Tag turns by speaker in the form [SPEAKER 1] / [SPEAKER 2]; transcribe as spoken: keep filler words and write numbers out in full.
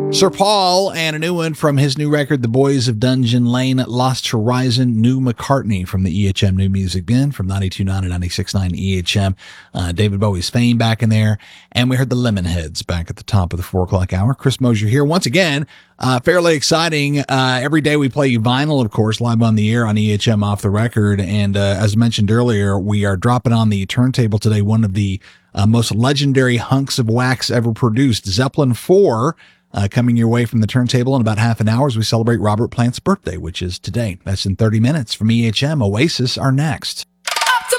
[SPEAKER 1] Sir Paul and a new one from his new record, The Boys of Dungeon Lane, Lost Horizon, New McCartney from the E H M New Music Bin from ninety-two point nine and ninety-six point nine E H M. Uh, David Bowie's Fame back in there. And we heard the Lemonheads back at the top of the four o'clock hour. Chris Mosier here once again. Uh, fairly exciting. Uh, every day we play vinyl, of course, live on the air on E H M Off the Record. And uh, as mentioned earlier, we are dropping on the turntable today one of the uh, most legendary hunks of wax ever produced, Zeppelin four. Uh, coming your way from the turntable in about half an hour as we celebrate Robert Plant's birthday, which is today. That's in thirty minutes. From E H M, Oasis are next.